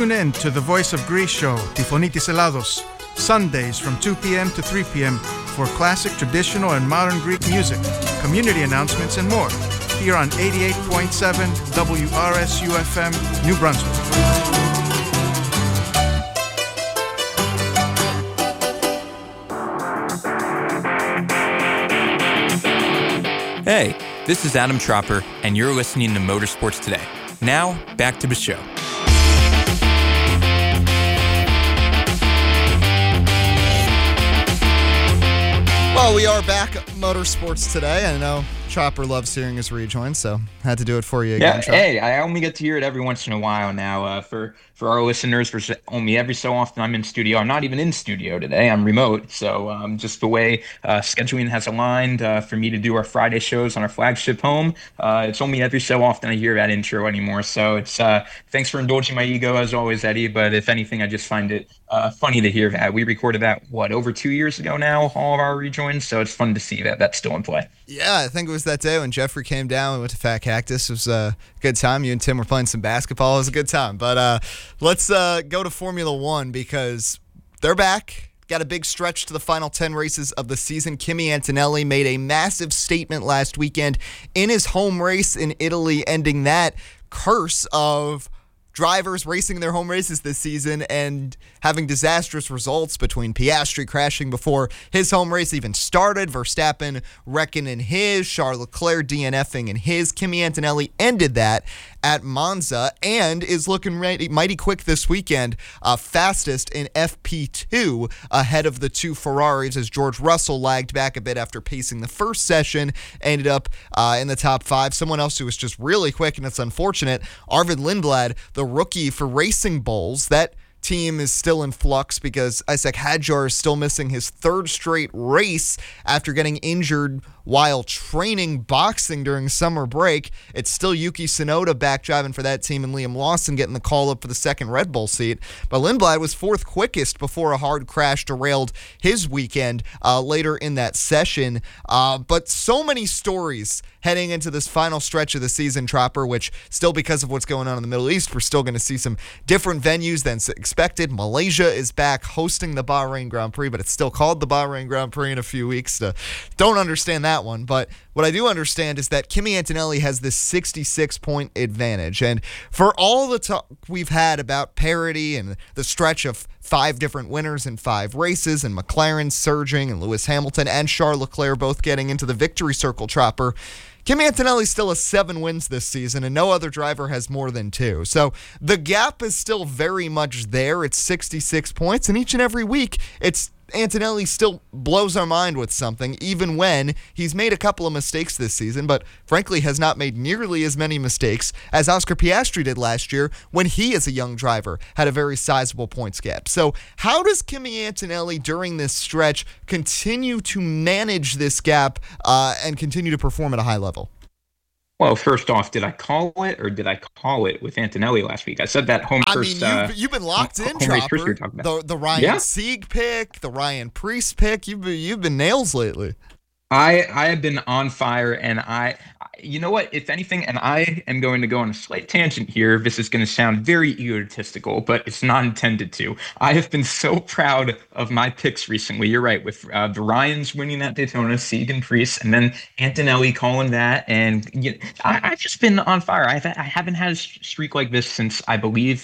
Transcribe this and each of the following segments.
Tune in to the Voice of Greece show, Tifonitis Elados, Sundays from 2 p.m. to 3 p.m. for classic, traditional, and modern Greek music, community announcements, and more. Here on 88.7 WRSU-FM, New Brunswick. Hey, this is Adam Tropper, and you're listening to Motorsports Today. Now, back to the show. Well, we are back at Motorsports Today. I know Chopper loves hearing his rejoin, so had to do it for you again. Yeah, hey, I only get to hear it every once in a while now. For our listeners, for only every so often I'm in studio. I'm not even in studio today. I'm remote, so just the way scheduling has aligned for me to do our Friday shows on our flagship home. It's only every so often I hear that intro anymore. So it's thanks for indulging my ego as always, Eddie. But if anything, I just find it funny to hear that we recorded that over 2 years ago now, all of our rejoins. So it's fun to see that that's still in play. Yeah, I think it was that day when Jeffrey came down and went to Fat Cactus. It was a good time. You and Tim were playing some basketball. It was a good time. But let's go to Formula One because they're back. Got a big stretch to the final 10 races of the season. Kimi Antonelli made a massive statement last weekend in his home race in Italy, ending that curse of drivers racing their home races this season and having disastrous results, between Piastri crashing before his home race even started, Verstappen wrecking in his, Charles Leclerc DNFing in his. Kimi Antonelli ended that at Monza and is looking mighty quick this weekend, fastest in FP2 ahead of the two Ferraris as George Russell lagged back a bit after pacing the first session, ended up in the top 5. Someone else who was just really quick, and it's unfortunate, Arvid Lindblad, the rookie for Racing Bulls. That team is still in flux because Isaac Hadjar is still missing his third straight race after getting injured while training boxing during summer break. It's still Yuki Tsunoda back driving for that team and Liam Lawson getting the call up for the second Red Bull seat. But Lindblad was fourth quickest before a hard crash derailed his weekend later in that session. But so many stories heading into this final stretch of the season, Tropper, which still, because of what's going on in the Middle East, we're still going to see some different venues than expected. Malaysia is back hosting the Bahrain Grand Prix, but it's still called the Bahrain Grand Prix in a few weeks. Don't understand that one, but what I do understand is that Kimi Antonelli has this 66-point advantage, and for all the talk we've had about parity and the stretch of 5 different winners in 5 races, and McLaren surging, and Lewis Hamilton and Charles Leclerc both getting into the victory circle, Tropper, Kimi Antonelli still has 7 wins this season, and no other driver has more than 2. So the gap is still very much there. It's 66 points, and each and every week, Antonelli still blows our mind with something, even when he's made a couple of mistakes this season, but frankly has not made nearly as many mistakes as Oscar Piastri did last year when he, as a young driver, had a very sizable points gap. So how does Kimi Antonelli during this stretch continue to manage this gap and continue to perform at a high level? Well, first off, did I call it or did I call it with Antonelli last week? I said that home first. I mean, you've been locked in, Tropper. The Ryan Sieg pick, the Ryan Preece pick. You've been nails lately. I have been on fire, and you know what? If anything, and I am going to go on a slight tangent here. This is going to sound very egotistical, but it's not intended to. I have been so proud of my picks recently. You're right, with the Ryans winning at Daytona, Sieg and Preece, and then Antonelli calling that. And I've just been on fire. I haven't had a streak like this since, I believe,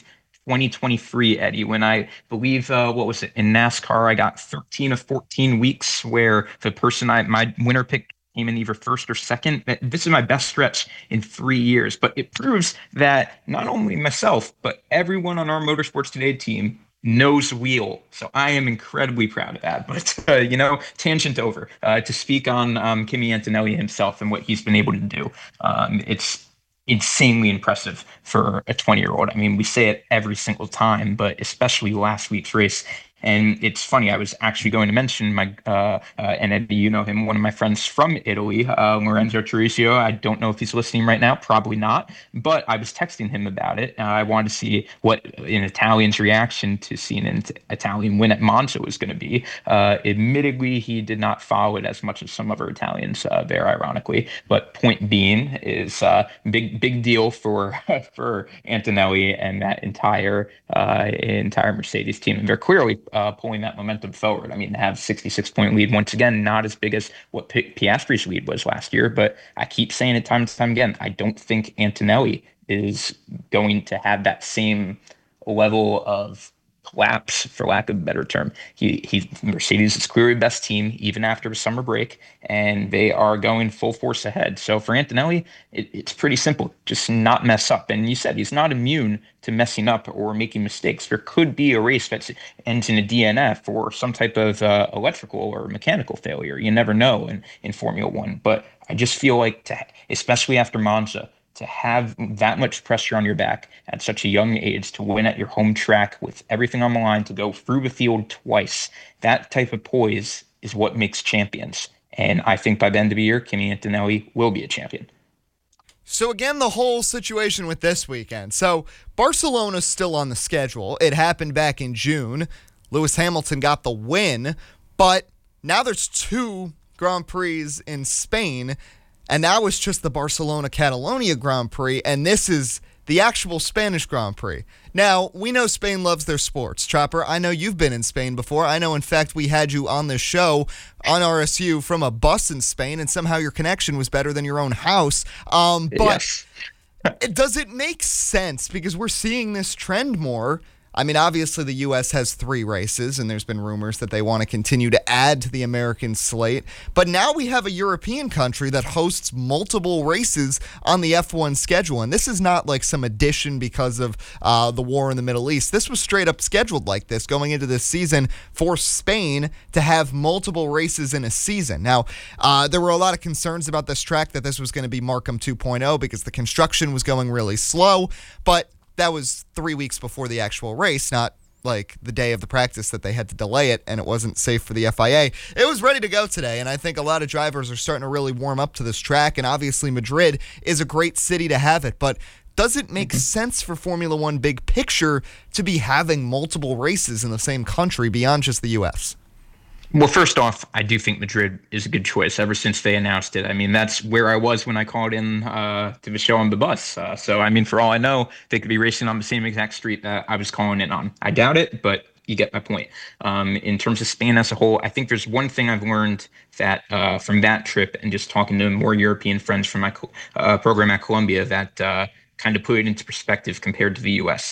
2023, Eddie, when I believe, in NASCAR, I got 13 of 14 weeks where my winner pick came in either first or second. This is my best stretch in 3 years, but it proves that not only myself, but everyone on our Motorsports Today team knows wheel. So I am incredibly proud of that. But, tangent over. To speak on Kimi Antonelli himself and what he's been able to do, it's insanely impressive for a 20-year-old. I mean, we say it every single time, but especially last week's race And it's funny, I was actually going to mention and Eddie, you know him, one of my friends from Italy, Lorenzo Tricio. I don't know if he's listening right now, probably not, but I was texting him about it. I wanted to see what an Italian's reaction to seeing an Italian win at Monza was going to be. Admittedly, he did not follow it as much as some other Italians there, ironically. But point being is big deal for for Antonelli and that entire Mercedes team, and they're clearly pulling that momentum forward. I mean, to have 66-point lead once again, not as big as what Piastri's lead was last year, but I keep saying it time and time again. I don't think Antonelli is going to have that same level of collapse, for lack of a better term. Mercedes is clearly the best team even after the summer break, and they are going full force ahead. So for Antonelli, it's pretty simple: just not mess up. And you said he's not immune to messing up or making mistakes. There could be a race that ends in a DNF or some type of electrical or mechanical failure. You never know in Formula One. But I just feel like, especially after Monza, to have that much pressure on your back at such a young age, to win at your home track with everything on the line, to go through the field twice, that type of poise is what makes champions. And I think by the end of the year, Kimi Antonelli will be a champion. So again, the whole situation with this weekend. So Barcelona's still on the schedule. It happened back in June. Lewis Hamilton got the win, but now there's 2 Grand Prix in Spain. And that was just the Barcelona-Catalonia Grand Prix, and this is the actual Spanish Grand Prix. Now, we know Spain loves their sports. Chopper, I know you've been in Spain before. I know, in fact, we had you on this show on RSU from a bus in Spain, and somehow your connection was better than your own house. But yes. Does it make sense? Because we're seeing this trend more. I mean, obviously the U.S. has 3 races, and there's been rumors that they want to continue to add to the American slate. But now we have a European country that hosts multiple races on the F1 schedule. And this is not like some addition because of the war in the Middle East. This was straight up scheduled like this going into this season for Spain to have multiple races in a season. Now, there were a lot of concerns about this track, that this was going to be Markham 2.0 because the construction was going really slow. But that was 3 weeks before the actual race, not like the day of the practice that they had to delay it and it wasn't safe for the FIA. It was ready to go today, and I think a lot of drivers are starting to really warm up to this track, and obviously Madrid is a great city to have it, but does it make sense for Formula One big picture to be having multiple races in the same country beyond just the U.S.? Well, first off, I do think Madrid is a good choice ever since they announced it. I mean, that's where I was when I called in to the show on the bus. So, I mean, for all I know, they could be racing on the same exact street that I was calling in on. I doubt it, but you get my point. In terms of Spain as a whole, I think there's one thing I've learned that from that trip and just talking to more European friends from my program at Columbia that kind of put it into perspective compared to the U.S.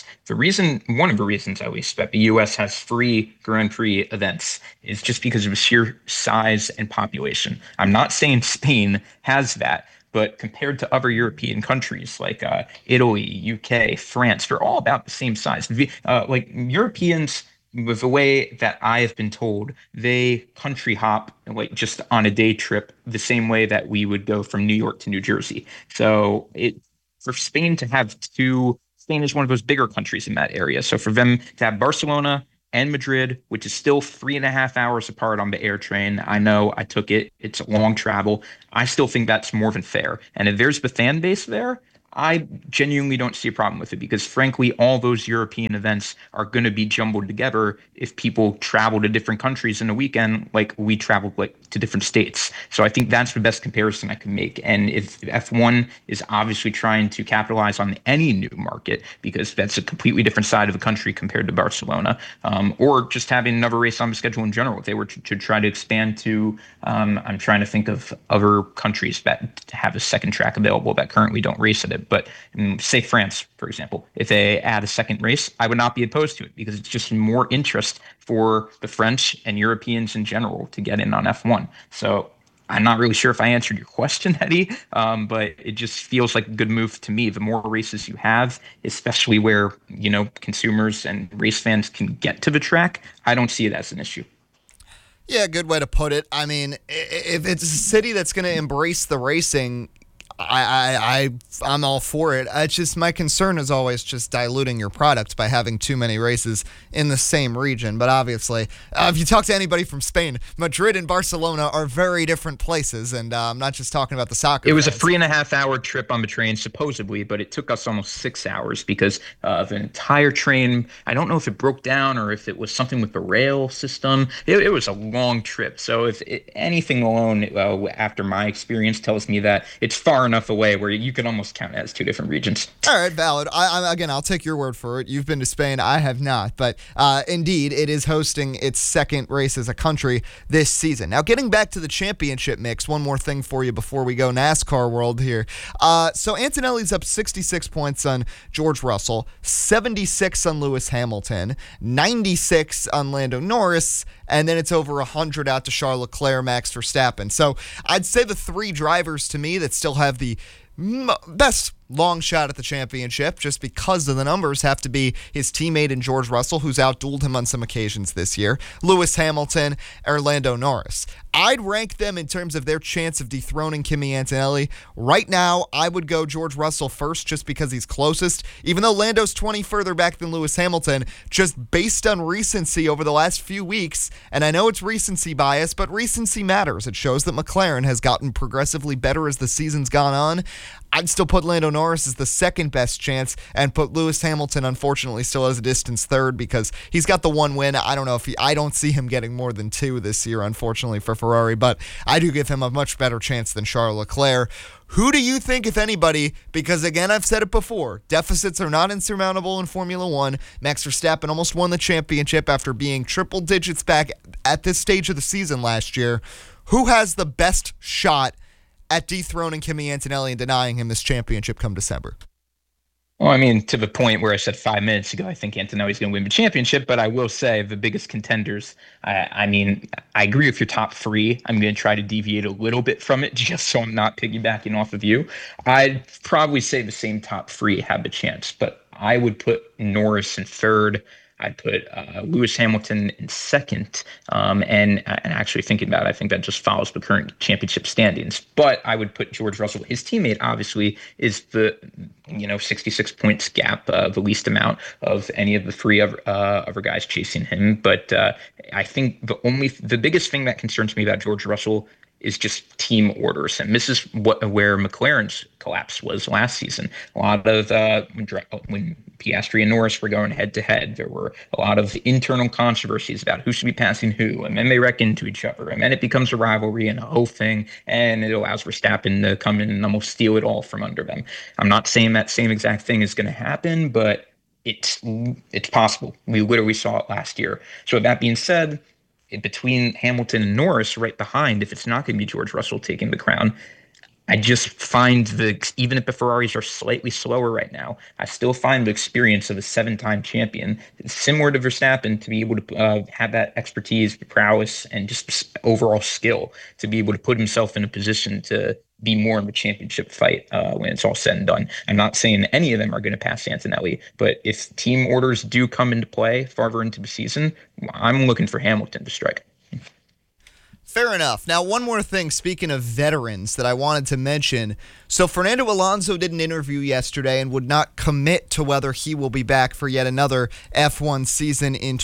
One of the reasons at least, that the U.S. has 3 Grand Prix events is just because of the sheer size and population. I'm not saying Spain has that, but compared to other European countries like Italy, UK, France, they're all about the same size. Like Europeans, with the way that I have been told, they country hop like just on a day trip the same way that we would go from New York to New Jersey. So for Spain to have 2, Spain is one of those bigger countries in that area. So for them to have Barcelona and Madrid, which is still 3.5 hours apart on the air train, I know I took it. It's a long travel. I still think that's more than fair. And if there's the fan base there, I genuinely don't see a problem with it because, frankly, all those European events are going to be jumbled together if people travel to different countries in a weekend like we traveled to different states. So I think that's the best comparison I can make. And if F1 is obviously trying to capitalize on any new market because that's a completely different side of the country compared to Barcelona, or just having another race on the schedule in general, if they were to try to expand to, I'm trying to think of other countries that have a second track available that currently don't race at it. But say France, for example, if they add a second race, I would not be opposed to it because it's just more interest for the French and Europeans in general to get in on F1. So I'm not really sure if I answered your question, Eddie, but it just feels like a good move to me. The more races you have, especially where, consumers and race fans can get to the track, I don't see it as an issue. Yeah, good way to put it. I mean, if it's a city that's going to embrace the racing, I'm all for it. It's just my concern is always just diluting your product by having too many races in the same region. But obviously, if you talk to anybody from Spain, Madrid and Barcelona are very different places, and I'm not just talking about the soccer. It was fans. a 3.5-hour trip on the train, supposedly, but it took us almost 6 hours because the entire train, I don't know if it broke down or if it was something with the rail system. It was a long trip. So if anything alone, after my experience, tells me that it's far enough away where you could almost count it as two different regions. All right, valid. Again, I'll take your word for it. You've been to Spain. I have not. But indeed, it is hosting its second race as a country this season. Now, getting back to the championship mix, one more thing for you before we go NASCAR world here. So Antonelli's up 66 points on George Russell, 76 on Lewis Hamilton, 96 on Lando Norris, and then it's over 100 out to Charles Leclerc, Max Verstappen. So I'd say the three drivers to me that still have the best long shot at the championship, just because of the numbers, have to be his teammate in George Russell, who's outdueled him on some occasions this year, Lewis Hamilton, or Lando Norris. I'd rank them in terms of their chance of dethroning Kimi Antonelli. Right now, I would go George Russell first just because he's closest, even though Lando's 20 further back than Lewis Hamilton, just based on recency over the last few weeks. And I know it's recency bias, but recency matters. It shows that McLaren has gotten progressively better as the season's gone on. I'd still put Lando Norris as the second best chance and put Lewis Hamilton, unfortunately, still as a distance third because he's got the one win. I don't see him getting more than two this year, unfortunately, for Ferrari, but I do give him a much better chance than Charles Leclerc. Who do you think, if anybody, because again, I've said it before, deficits are not insurmountable in Formula One. Max Verstappen almost won the championship after being triple digits back at this stage of the season last year. Who has the best shot at dethroning Kimi Antonelli and denying him this championship come December? Well, I mean, to the point where I said 5 minutes ago, I think Antonelli's going to win the championship, but I will say the biggest contenders, I agree with your top three. I'm going to try to deviate a little bit from it just so I'm not piggybacking off of you. I'd probably say the same top three have the chance, but I would put Norris in third. I'd put Lewis Hamilton in second, and actually thinking about it, I think that just follows the current championship standings. But I would put George Russell. His teammate, obviously, is the 66 points gap, the least amount of any of the three other guys chasing him. But I think the biggest thing that concerns me about George Russell is just team orders. And this is where McLaren's collapse was last season. A lot of when Piastri and Norris were going head-to-head, there were a lot of internal controversies about who should be passing who, and then they wreck into each other, and then it becomes a rivalry and a whole thing, and it allows Verstappen to come in and almost steal it all from under them. I'm not saying that same exact thing is going to happen, but it's possible. We literally saw it last year. So with that being said, between Hamilton and Norris right behind, if it's not going to be George Russell taking the crown, I just find even if the Ferraris are slightly slower right now, I still find the experience of a 7-time champion, similar to Verstappen, to be able to have that expertise, prowess, and just overall skill to be able to put himself in a position to be more in the championship fight when it's all said and done. I'm not saying any of them are going to pass Antonelli, but if team orders do come into play farther into the season, I'm looking for Hamilton to strike. Fair enough. Now, one more thing, speaking of veterans, that I wanted to mention. So Fernando Alonso did an interview yesterday and would not commit to whether he will be back for yet another F1 season in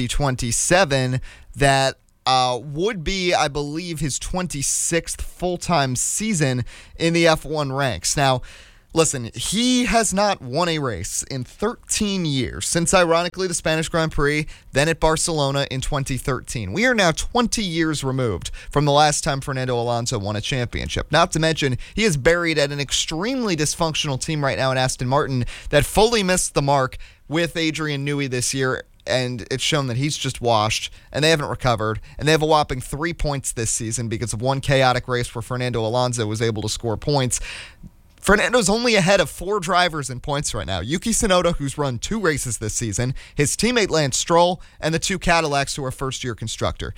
2027. That would be, I believe, his 26th full-time season in the F1 ranks. Now, listen, he has not won a race in 13 years, since ironically the Spanish Grand Prix, then at Barcelona in 2013. We are now 20 years removed from the last time Fernando Alonso won a championship. Not to mention, he is buried at an extremely dysfunctional team right now in Aston Martin that fully missed the mark with Adrian Newey this year, and it's shown that he's just washed, and they haven't recovered, and they have a whopping 3 points this season because of one chaotic race where Fernando Alonso was able to score points. Fernando's only ahead of 4 drivers in points right now. Yuki Tsunoda, who's run 2 races this season, his teammate Lance Stroll, and the 2 Cadillacs who are first-year constructor.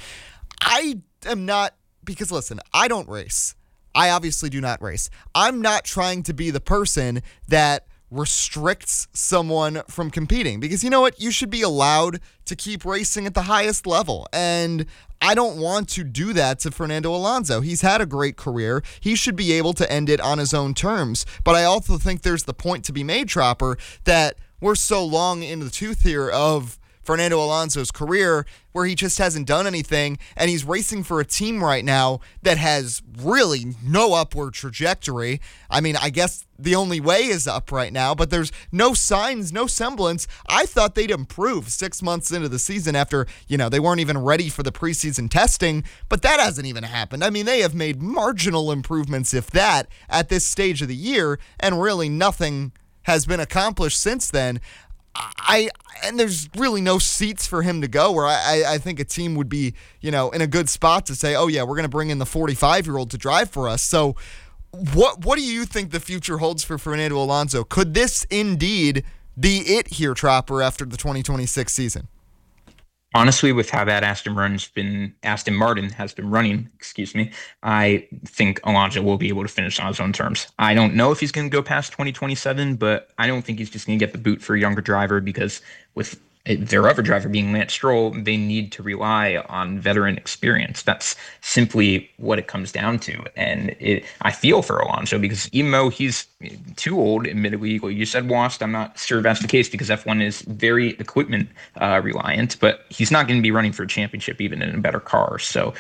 I am not, because listen, I don't race. I obviously do not race. I'm not trying to be the person that restricts someone from competing. Because you know what? You should be allowed to keep racing at the highest level. And I don't want to do that to Fernando Alonso. He's had a great career. He should be able to end it on his own terms. But I also think there's the point to be made, Tropper, that we're so long into the tooth here of Fernando Alonso's career where he just hasn't done anything, and he's racing for a team right now that has really no upward trajectory. I mean, I guess the only way is up right now, but there's no signs, no semblance. I thought they'd improve 6 months into the season after, they weren't even ready for the preseason testing, but that hasn't even happened. I mean, they have made marginal improvements, if that, at this stage of the year, and really nothing has been accomplished since then. And there's really no seats for him to go where I think a team would be, in a good spot to say, oh yeah, we're going to bring in the 45-year-old to drive for us. So what do you think the future holds for Fernando Alonso? Could this indeed be it here, Tropper, after the 2026 season? Honestly, with how that Aston Martin has been running, I think Alonso will be able to finish on his own terms. I don't know if he's going to go past 2027, but I don't think he's just going to get the boot for a younger driver, because with their other driver being Lance Stroll, they need to rely on veteran experience. That's simply what it comes down to. And I feel for Alonso, because even though he's too old, admittedly, you said washed, I'm not sure if that's the case, because F1 is very equipment reliant, but he's not going to be running for a championship even in a better car. So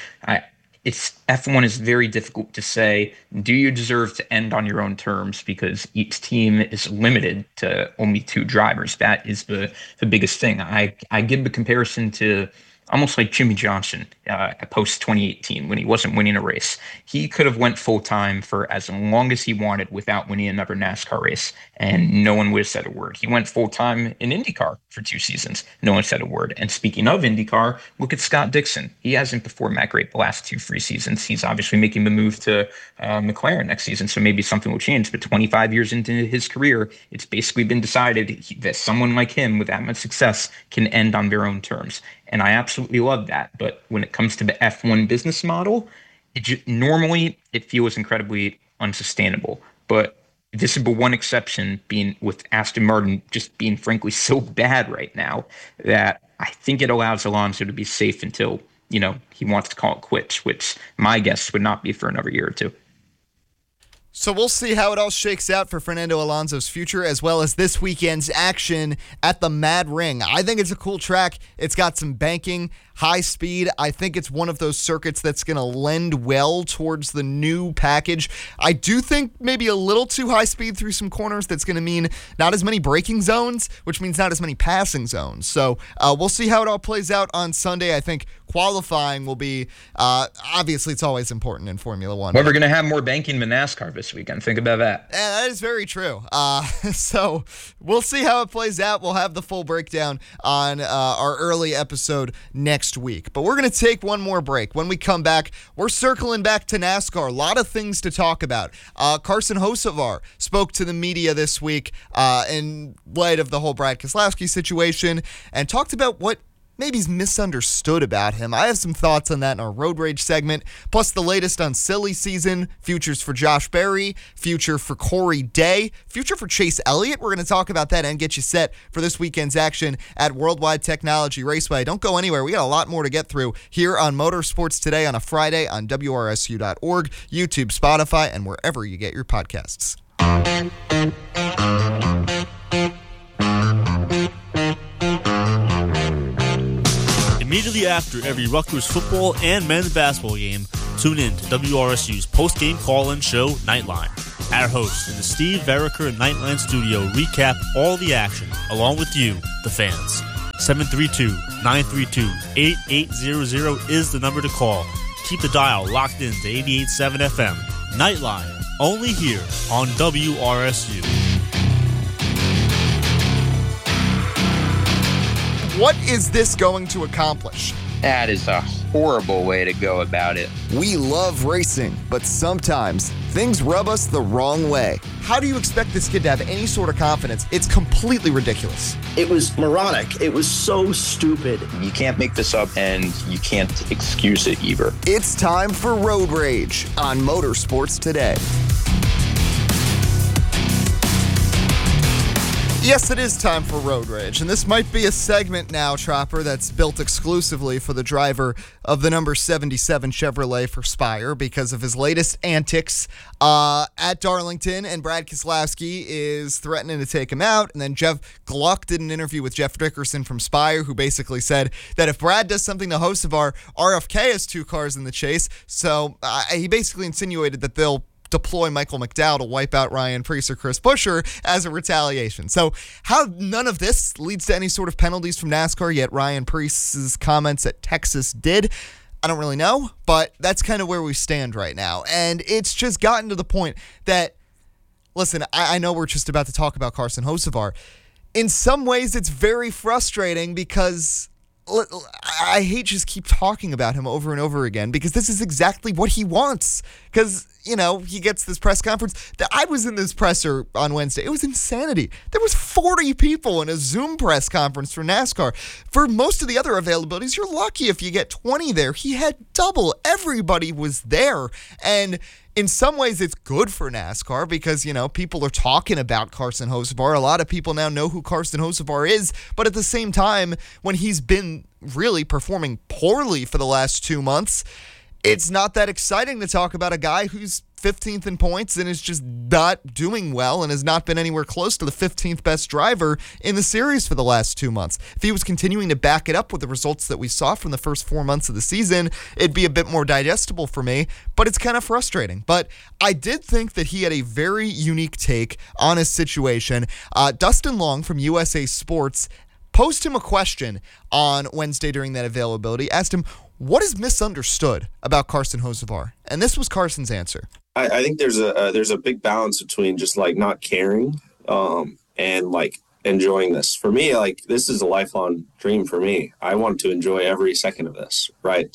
F1 is very difficult to say, do you deserve to end on your own terms, because each team is limited to only 2 drivers. That is the biggest thing. I give the comparison to almost like Jimmy Johnson post 2018 when he wasn't winning a race. He could have went full time for as long as he wanted without winning another NASCAR race, and no one would have said a word. He went full time in IndyCar for 2 seasons. No one said a word. And speaking of IndyCar, look at Scott Dixon. He hasn't performed that great the last 2-3 seasons. He's obviously making the move to McLaren next season, so maybe something will change. But 25 years into his career, it's basically been decided that someone like him with that much success can end on their own terms. And I absolutely love that. But when it comes to the F1 business model, normally it feels incredibly unsustainable. But this is the one exception, being with Aston Martin just being frankly so bad right now, that I think it allows Alonso to be safe until, he wants to call it quits, which my guess would not be for another year or two. So we'll see how it all shakes out for Fernando Alonso's future, as well as this weekend's action at the Mad Ring. I think it's a cool track. It's got some banking, high speed. I think it's one of those circuits that's going to lend well towards the new package. I do think maybe a little too high speed through some corners. That's going to mean not as many braking zones, which means not as many passing zones. So we'll see how it all plays out on Sunday. I think qualifying will be, obviously it's always important in Formula One. Well, we're going to have more banking than NASCAR this weekend. Think about that. Yeah, that is very true. So we'll see how it plays out. We'll have the full breakdown on our early episode next week. But we're going to take one more break. When we come back, we're circling back to NASCAR. A lot of things to talk about. Carson Hocevar spoke to the media this week in light of the whole Brad Keselowski situation and talked about what maybe he's misunderstood about him. I have some thoughts on that in our Road Rage segment, plus the latest on silly season, futures for Josh Berry, future for Corey Day, future for Chase Elliott. We're going to talk about that and get you set for this weekend's action at Worldwide Technology Raceway. Don't go anywhere. We got a lot more to get through here on Motorsports Today on a Friday on WRSU.org, YouTube, Spotify, and wherever you get your podcasts. Immediately after every Rutgers football and men's basketball game, tune in to WRSU's post-game call-in show, Nightline. Our hosts in the Steve Veriker Nightline studio recap all the action, along with you, the fans. 732-932-8800 is the number to call. Keep the dial locked in to 88.7 FM. Nightline, only here on WRSU. What is this going to accomplish? That is a horrible way to go about it. We love racing, but sometimes things rub us the wrong way. How do you expect this kid to have any sort of confidence? It's completely ridiculous. It was moronic. It was so stupid. You can't make this up, and you can't excuse it either. It's time for Road Rage on Motorsports Today. Yes, it is time for Road Rage, and this might be a segment now, Tropper, that's built exclusively for the driver of the number 77 Chevrolet for Spire because of his latest antics at Darlington, and Brad Keselowski is threatening to take him out, and then Jeff Gluck did an interview with Jeff Dickerson from Spire, who basically said that if Brad does something to Hocevar, RFK has 2 cars in the chase, so he basically insinuated that they'll deploy Michael McDowell to wipe out Ryan Preece or Chris Buescher as a retaliation. So how none of this leads to any sort of penalties from NASCAR, yet Ryan Preece's comments at Texas did, I don't really know, but that's kind of where we stand right now. And it's just gotten to the point that, listen, I know we're just about to talk about Carson Hocevar. In some ways, it's very frustrating because I hate just keep talking about him over and over again because this is exactly what he wants. Because, you know, he gets this press conference. I was in this presser on Wednesday. It was insanity. There was 40 people in a Zoom press conference for NASCAR. For most of the other availabilities, you're lucky if you get 20 there. He had double. Everybody was there. And in some ways, it's good for NASCAR because, you know, people are talking about Carson Hocevar. A lot of people now know who Carson Hocevar is. But at the same time, when he's been really performing poorly for the last 2 months, it's not that exciting to talk about a guy who's 15th in points and is just not doing well and has not been anywhere close to the 15th best driver in the series for the last 2 months. If he was continuing to back it up with the results that we saw from the first 4 months of the season, it'd be a bit more digestible for me, but it's kind of frustrating. But I did think that he had a very unique take on his situation. Dustin Long from USA Sports posed him a question on Wednesday during that availability, asked him, what is misunderstood about Carson Hocevar? And this was Carson's answer. I think there's a big balance between just like not caring and like enjoying this. For me, like this is a lifelong dream for me. I want to enjoy every second of this, right?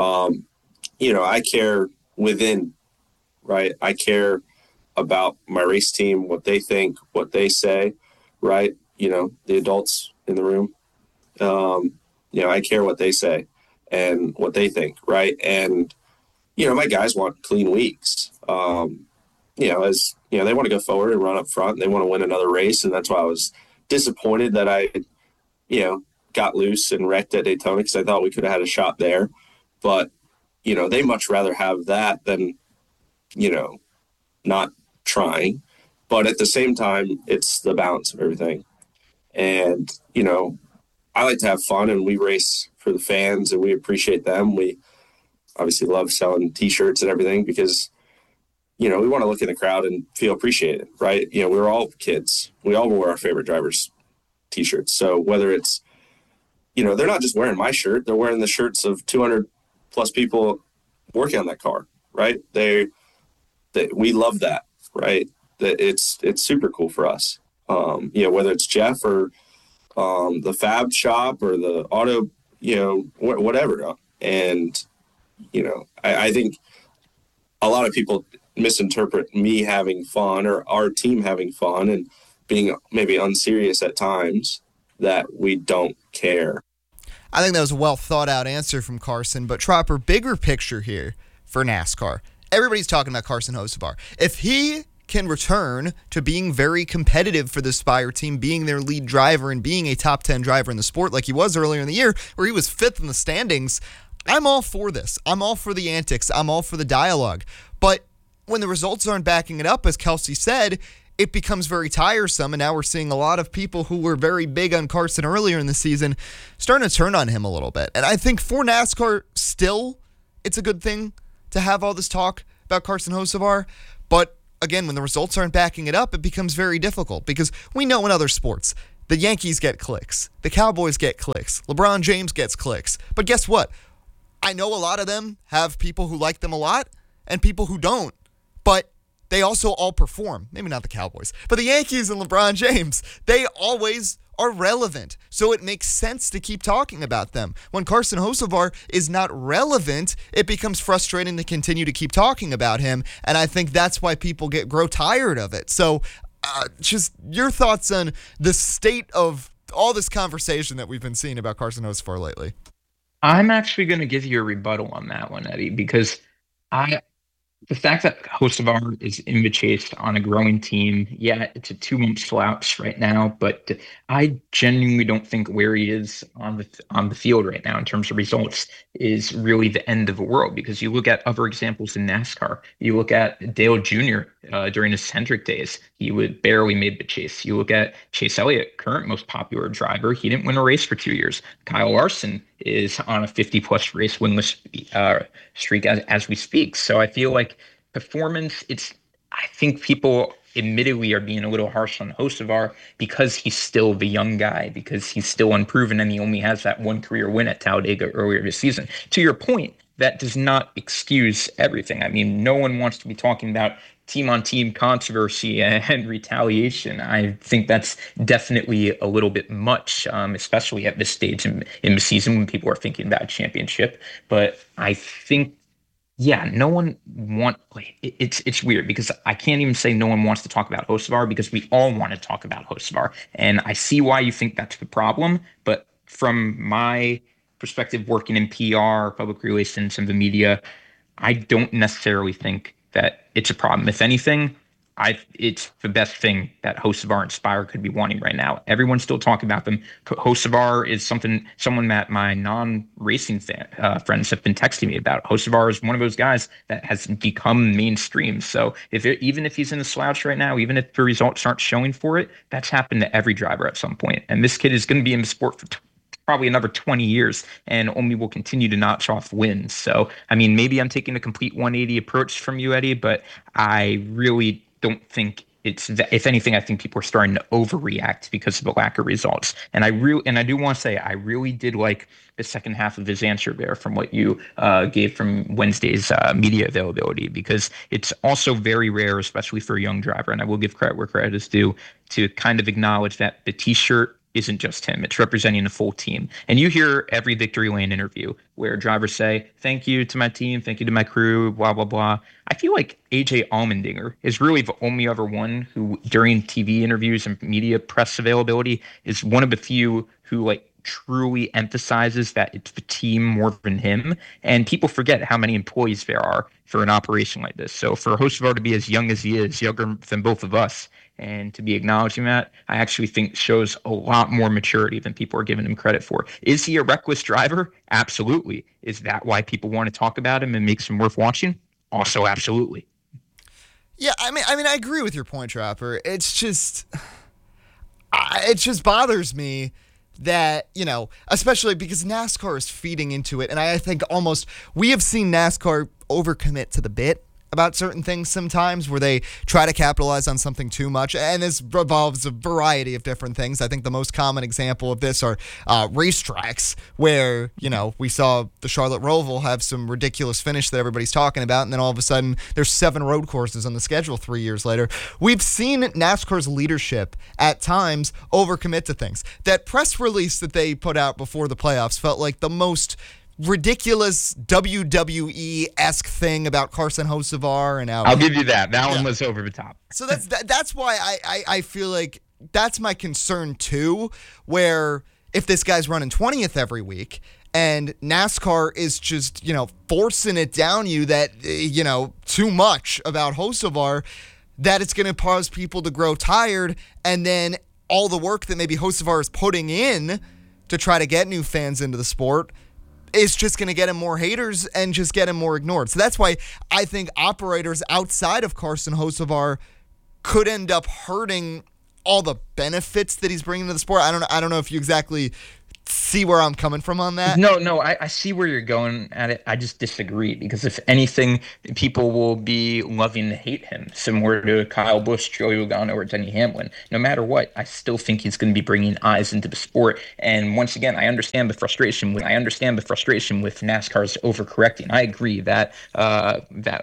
You know, I care within, right? I care about my race team, what they think, what they say, right? You know, the adults in the room. You know, I care what they say and what they think, right? And, you know, my guys want clean weeks. You know, as, you know, they want to go forward and run up front. And they want to win another race. And that's why I was disappointed that I, you know, got loose and wrecked at Daytona because I thought we could have had a shot there. But, you know, they much rather have that than, you know, not trying. But at the same time, it's the balance of everything. And, you know, I like to have fun and we race for the fans and we appreciate them. We obviously love selling T-shirts and everything because, you know, we want to look in the crowd and feel appreciated, right? You know, we were all kids. We all wore our favorite drivers' T-shirts. So whether it's, you know, they're not just wearing my shirt, they're wearing the shirts of 200 plus people working on that car, right? We love that, right? That it's super cool for us. You know, whether it's Jeff or the fab shop or the auto, you know, whatever. And, you know, I think a lot of people misinterpret me having fun or our team having fun and being maybe unserious at times that we don't care. I think that was a well thought out answer from Carson, but Tropper, bigger picture here for NASCAR. Everybody's talking about Carson Hocevar. If he can return to being very competitive for the Spire team, being their lead driver and being a top 10 driver in the sport like he was earlier in the year, where he was 5th in the standings, I'm all for this. I'm all for the antics. I'm all for the dialogue. But when the results aren't backing it up, as Kelsey said, it becomes very tiresome, and now we're seeing a lot of people who were very big on Carson earlier in the season starting to turn on him a little bit. And I think for NASCAR, still, it's a good thing to have all this talk about Carson Hocevar, but again, when the results aren't backing it up, it becomes very difficult because we know in other sports, the Yankees get clicks, the Cowboys get clicks, LeBron James gets clicks. But guess what? I know a lot of them have people who like them a lot and people who don't, but they also all perform. Maybe not the Cowboys, but the Yankees and LeBron James, they always are relevant. So it makes sense to keep talking about them. When Carson Hocevar is not relevant, it becomes frustrating to continue to keep talking about him. And I think that's why people grow tired of it. So just your thoughts on the state of all this conversation that we've been seeing about Carson Hocevar lately. I'm actually going to give you a rebuttal on that one, Eddie, because The fact that Hocevar is in the chase on a growing team, yeah, it's a 2 month slouch right now, but I genuinely don't think where he is on the field right now in terms of results is really the end of the world. Because you look at other examples in NASCAR, you look at Dale Jr. During his Hendrick days, he would barely made the chase. You look at Chase Elliott, current most popular driver, he didn't win a race for 2 years. Kyle Larson is on a 50 plus race winless streak as we speak. So I feel like performance, I think people admittedly are being a little harsh on Hocevar because he's still the young guy, because he's still unproven and he only has that one career win at Talladega earlier this season. To your point, that does not excuse everything. I mean, no one wants to be talking about team on team controversy and retaliation. I think that's definitely a little bit much, especially at this stage in the season when people are thinking about championship. But I think, yeah, no one it's weird because I can't even say no one wants to talk about Hocevar because we all want to talk about Hocevar. And I see why you think that's the problem. But from my perspective, working in PR, public relations, and the media, I don't necessarily think that it's a problem. If anything, it's the best thing that Hocevar and Spire could be wanting right now. Everyone's still talking about them. Hocevar is someone that my non-racing friends have been texting me about. Hocevar is one of those guys that has become mainstream. So even if he's in a slouch right now, even if the results aren't showing for it, that's happened to every driver at some point. And this kid is going to be in the sport for probably another 20 years and only will continue to notch off wins. So, I mean, maybe I'm taking a complete 180 approach from you, Eddie, but I really don't think if anything, I think people are starting to overreact because of the lack of results. And I do want to say, I really did like the second half of his answer there from what you gave from Wednesday's media availability, because it's also very rare, especially for a young driver. And I will give credit where credit is due, to kind of acknowledge that the t-shirt isn't just him. It's representing the full team. And you hear every victory lane interview where drivers say, thank you to my team, thank you to my crew, blah, blah, blah. I feel like AJ Allmendinger is really the only other one who, during TV interviews and media press availability, is one of the few who truly emphasizes that it's the team more than him. And people forget how many employees there are for an operation like this. So for Hocevar to be as young as he is, younger than both of us, and to be acknowledging that, I actually think shows a lot more maturity than people are giving him credit for. Is he a reckless driver? Absolutely. Is that why people want to talk about him and makes him worth watching? Also, absolutely. Yeah, I mean, I agree with your point, Trapper. It just bothers me that, especially because NASCAR is feeding into it. And I think we have seen NASCAR overcommit to the bit about certain things sometimes, where they try to capitalize on something too much. And this revolves a variety of different things. I think the most common example of this are racetracks where, we saw the Charlotte Roval have some ridiculous finish that everybody's talking about. And then all of a sudden there's 7 road courses on the schedule 3 years later. We've seen NASCAR's leadership at times overcommit to things. That press release that they put out before the playoffs felt like the most ridiculous WWE-esque thing about Carson Hocevar and I'll give you that. That one was over the top. So that's why I feel like that's my concern too, where if this guy's running 20th every week and NASCAR is just, forcing it down you that, too much about Hocevar, that it's going to cause people to grow tired, and then all the work that maybe Hocevar is putting in to try to get new fans into the sport is just going to get him more haters and just get him more ignored. So that's why I think operators outside of Carson Hocevar could end up hurting all the benefits that he's bringing to the sport. I don't know if you exactly see where I'm coming from on that. No, I see where you're going at it. I just disagree, because if anything, people will be loving to hate him, similar to Kyle Busch, Joey Logano, or Denny Hamlin. No matter what, I still think he's going to be bringing eyes into the sport. And once again, I understand the frustration with NASCAR's overcorrecting. I agree that that